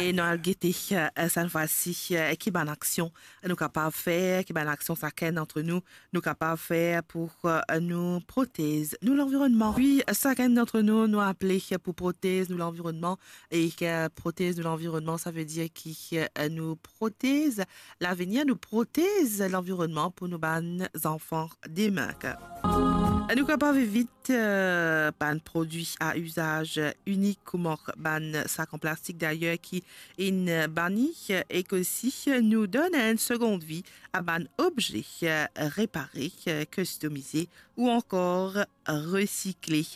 Et nous avons guetté cette fois-ci qui ban action nous capable faire, qui ban action chacun d'entre nous nous capable faire pour nous protéger nous l'environnement. Puis chacun d'entre nous nous appeler pour protéger nous l'environnement et que protéger nous l'environnement ça veut dire qui nous protège l'avenir, nous protège l'environnement pour nos enfants demain. Nous capables vite ban produits à usage unique comme ban sac en plastique d'ailleurs qui est banni et que si nous donne une seconde vie à ban objet réparé, customisé ou encore recyclé.